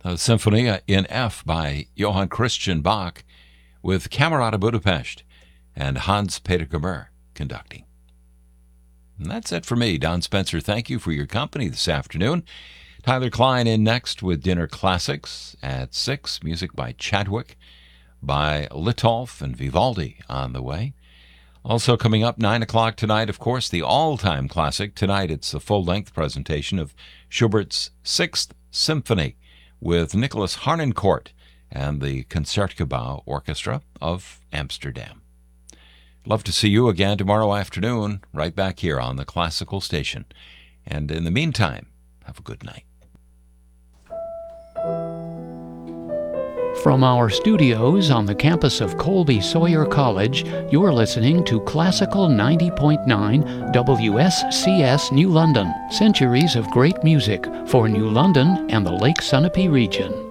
Symphonia in F by Johann Christian Bach with Camerata Budapest and Hans-Peter Gabor conducting. And that's it for me, Don Spencer. Thank you for your company this afternoon. Tyler Klein in next with Dinner Classics at 6. Music by Chadwick, by Litolf and Vivaldi on the way. Also coming up 9 o'clock tonight, of course, the all-time classic. Tonight it's a full-length presentation of Schubert's Sixth Symphony with Nicholas Harnoncourt and the Concertgebouw Orchestra of Amsterdam. Love to see you again tomorrow afternoon, right back here on the Classical Station. And in the meantime, have a good night. From our studios on the campus of Colby Sawyer College, you're listening to Classical 90.9 WSCS New London. Centuries of great music for New London and the Lake Sunapee region.